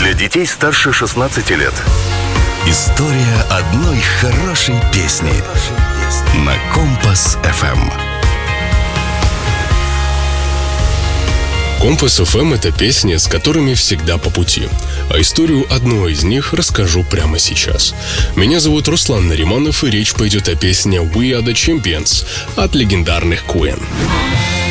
Для детей старше 16 лет. История одной хорошей песни на Компас ФМ. Компас ФМ — это песни, с которыми всегда по пути. А историю одной из них расскажу прямо сейчас. Меня зовут Руслан Нариманов, и речь пойдет о песне «We are the Champions» от легендарных Queen.